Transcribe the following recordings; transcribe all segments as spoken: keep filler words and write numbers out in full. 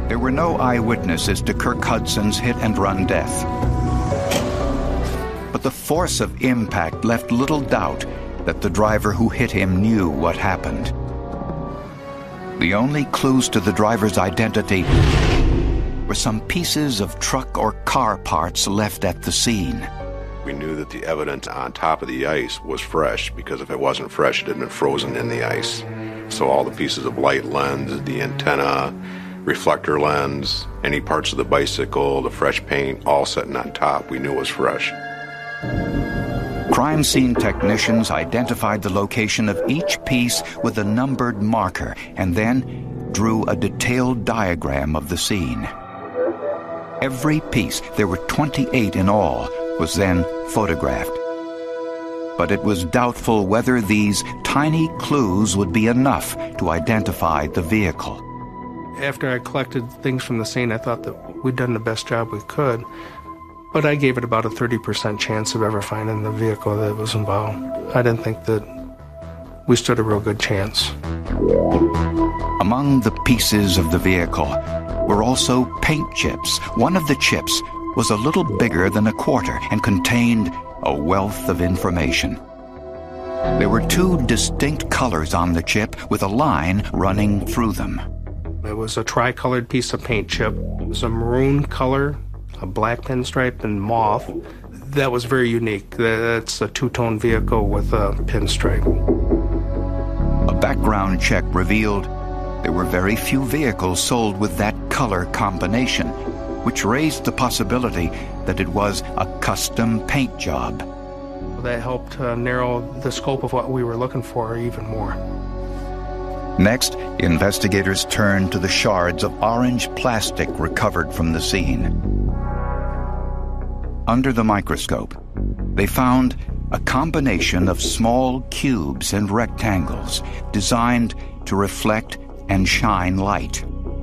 There were no eyewitnesses to Kirk Hudson's hit-and-run death. But the force of impact left little doubt that the driver who hit him knew what happened. The only clues to the driver's identity were some pieces of truck or car parts left at the scene. We knew that the evidence on top of the ice was fresh, because if it wasn't fresh, it had been frozen in the ice. So all the pieces of light lens, the antenna, reflector lens, any parts of the bicycle, the fresh paint, all sitting on top, we knew was fresh. Crime scene technicians identified the location of each piece with a numbered marker and then drew a detailed diagram of the scene. Every piece, there were twenty-eight in all, was then photographed. But it was doubtful whether these tiny clues would be enough to identify the vehicle. After I collected things from the scene, I thought that we'd done the best job we could, but I gave it about a thirty percent chance of ever finding the vehicle that was involved. I didn't think that we stood a real good chance. Among the pieces of the vehicle were also paint chips. One of the chips was a little bigger than a quarter and contained a wealth of information. There were two distinct colors on the chip with a line running through them. It was a tri-colored piece of paint chip. It was a maroon color, a black pinstripe, and mauve. That was very unique. That's a two-tone vehicle with a pinstripe. A background check revealed there were very few vehicles sold with that color combination, which raised the possibility that it was a custom paint job. That helped uh, narrow the scope of what we were looking for even more. Next, investigators turned to the shards of orange plastic recovered from the scene. Under the microscope, they found a combination of small cubes and rectangles designed to reflect and shine light.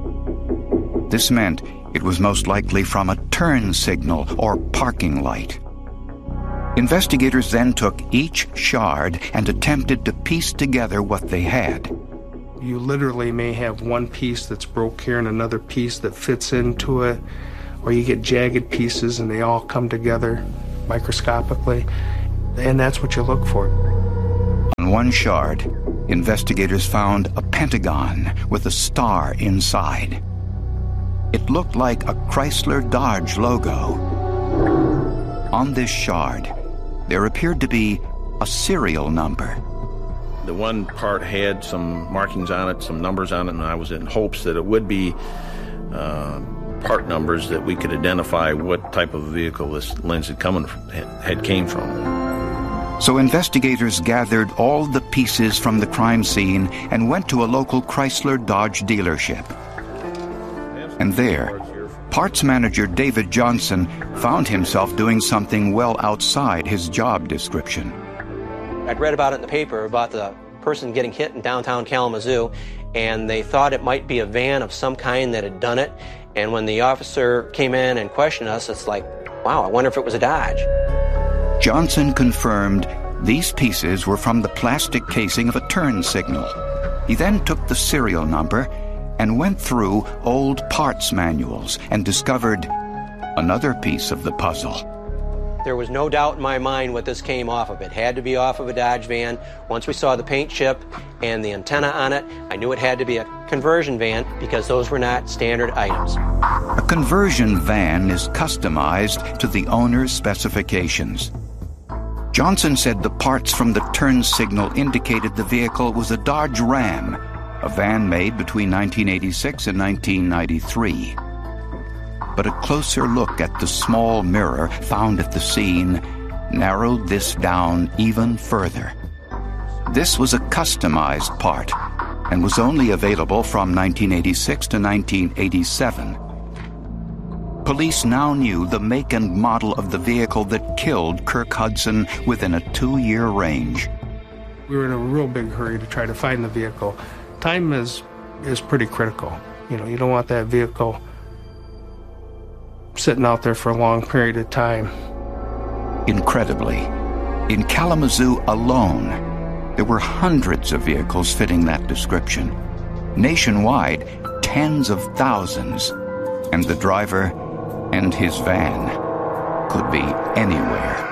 This meant it was most likely from a turn signal or parking light. Investigators then took each shard and attempted to piece together what they had. You literally may have one piece that's broke here and another piece that fits into it, or you get jagged pieces and they all come together microscopically, and that's what you look for. On one shard, investigators found a pentagon with a star inside. It looked like a Chrysler Dodge logo. On this shard, there appeared to be a serial number. The one part had some markings on it, some numbers on it, and I was in hopes that it would be uh, part numbers that we could identify what type of vehicle this lens had, come from, had came from. So investigators gathered all the pieces from the crime scene and went to a local Chrysler Dodge dealership. And there, parts manager David Johnson found himself doing something well outside his job description. I'd read about it in the paper about the person getting hit in downtown Kalamazoo, and they thought it might be a van of some kind that had done it. And when the officer came in and questioned us, it's like, wow, I wonder if it was a Dodge. Johnson confirmed these pieces were from the plastic casing of a turn signal. He then took the serial number and went through old parts manuals and discovered another piece of the puzzle. There was no doubt in my mind what this came off of. It had to be off of a Dodge van. Once we saw the paint chip and the antenna on it, I knew it had to be a conversion van because those were not standard items. A conversion van is customized to the owner's specifications. Johnson said the parts from the turn signal indicated the vehicle was a Dodge Ram, a van made between nineteen eighty-six and nineteen ninety-three. But a closer look at the small mirror found at the scene narrowed this down even further. This was a customized part and was only available from nineteen eighty-six to nineteen eighty-seven. Police now knew the make and model of the vehicle that killed Kirk Hudson within a two-year range. We were in a real big hurry to try to find the vehicle. Time is is pretty critical. You know, you don't want that vehicle sitting out there for a long period of time. Incredibly, in Kalamazoo alone, there were hundreds of vehicles fitting that description. Nationwide, tens of thousands, and the driver and his van could be anywhere.